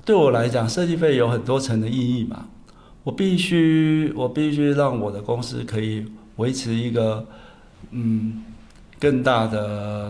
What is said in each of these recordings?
对我来讲，设计费有很多层的意义嘛。我必须让我的公司可以维持一个更大的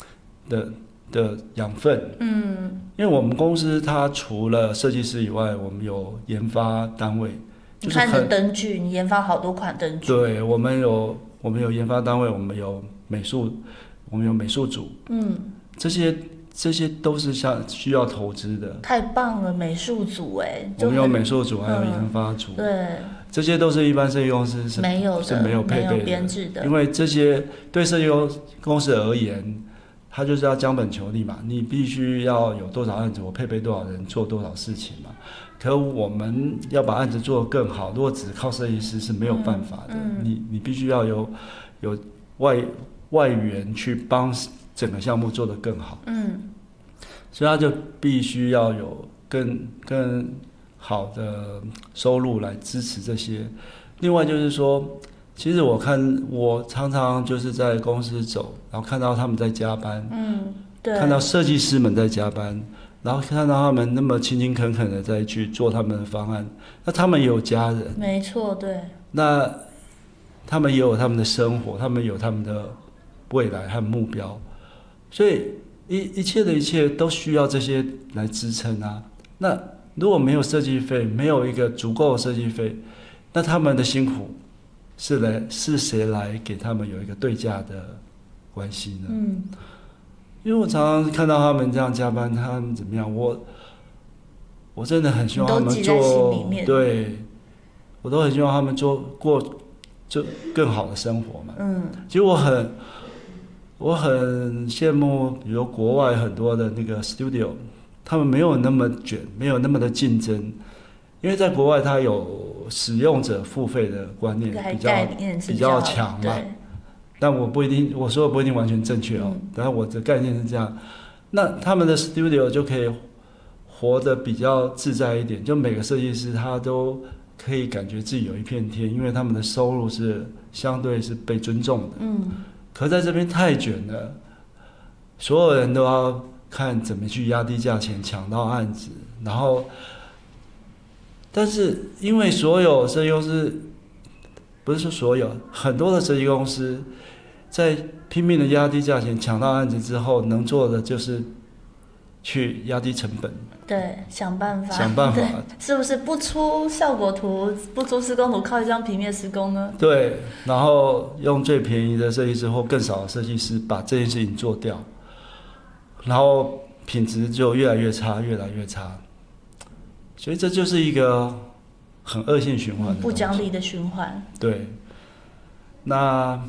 养分。因为我们公司它除了设计师以外，我们有研发单位，就是你看你的灯具，你研发好多款灯具。 对，我们有研发单位，我们有美术组，这些都是需要投资的。 太棒了，美术组哎， 我们有美术组，还有研发组， 对， 这些都是一般设计公司是没有配备的， 编制的。 因为这些对设计公司而言，它就是要将本求利嘛，你必须要有多少案子，我配备多少人做多少事情嘛。可我们要把案子做得更好，如果只靠设计师是没有办法的，你必须要有外援去帮整个项目做得更好。所以他就必须要有更好的收入来支持这些。另外就是说，其实我常常就是在公司走，然后看到他们在加班， 对， 看到设计师们在加班，然后看到他们那么勤勤恳恳的在去做他们的方案，那他们也有家人， 没错，对， 那他们也有他们的生活，他们有他们的未来和目标，所以一切都需要这些来支撑啊。那如果没有设计费，没有一个足够的设计费，那他们的辛苦是谁来给他们有一个对价的关系呢？因为我常常看到他们这样加班，他们怎么样，我真的很希望他们做，对，我都很希望他们过就更好的生活嘛。其实我很羡慕，比如国外很多的那个 studio， 他们没有那么卷，没有那么的竞争，因为在国外它有使用者付费的观念比较强嘛。但我说的不一定完全正确哦，但我的概念是这样。那他们的 studio 就可以活得比较自在一点，就每个设计师他都可以感觉自己有一片天，因为他们的收入是相对是被尊重的。可在这边太卷了，所有人都要看怎么去压低价钱抢到案子，然后，但是因为所有设计公司，不是说所有，很多的设计公司在拼命的压低价钱抢到案子之后，能做的就是去压低成本。 对，想办法，是不是不出效果图，不出施工图，靠一张平面施工呢？ 对，然后用最便宜的设计师或更少的设计师把这件事情做掉，然后品质就越来越差，越来越差。所以这就是一个很恶性循环的不讲理的循环。 对，那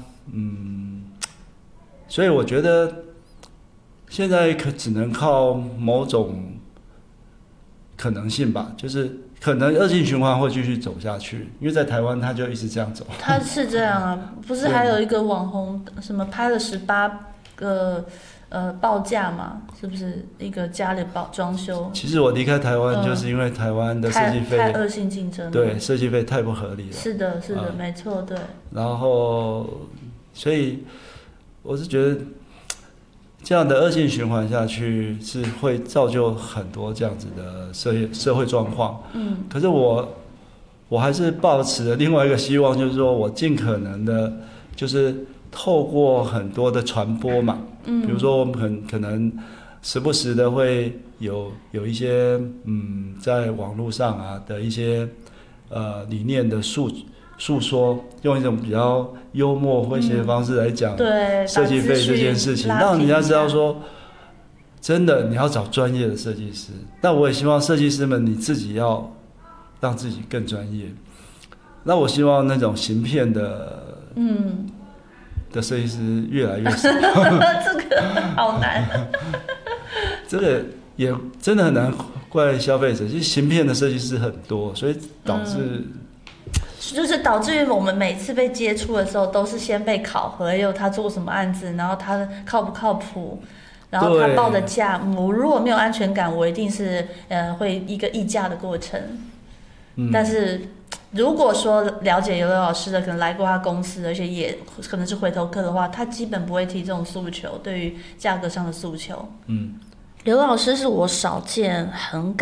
所以我觉得现在只能靠某种可能性吧，就是可能恶性循环会继续走下去，因为在台湾它就一直这样走。 它是这样啊，不是还有一个网红什么拍了18个报价嘛？是不是一个家里装修？ 其实我离开台湾就是因为台湾的设计费太恶性竞争了， 对，设计费太不合理了。 是的，没错，对。 然后，所以我是觉得这样的恶性循环下去是会造就很多这样子的社会状况。可是我还是抱持了另外一个希望，就是说我尽可能的，就是透过很多的传播嘛，比如说我们可能时不时的会有一些在网络上啊的一些理念的诉说，用一种比较幽默诙谐的方式来讲设计费这件事情，让人家知道说，真的你要找专业的设计师。那我也希望设计师们你自己要让自己更专业。那我希望那种行骗的设计师越来越少。 这个好难。 这个也真的很难怪消费者，其实行骗的设计师很多，所以导致。 就是导致于我们每次被接触的时候，都是先被考核，有他做什么案子，然后他靠不靠谱，然后他报的价，我如果没有安全感，我一定是会一个议价的过程。但是如果说了解刘老师的，可能来过他公司，而且也可能是回头客的话，他基本不会提这种诉求，对于价格上的诉求。刘老师是我少见很